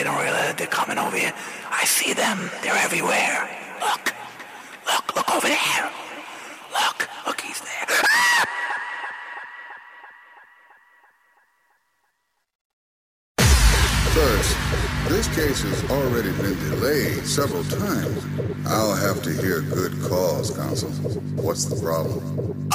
getting real. They're coming over here. I see them. They're everywhere. Look. Look over there. Look, he's there. Ah! First, this case has already been delayed several times. I'll have to hear good cause, counsel. What's the problem?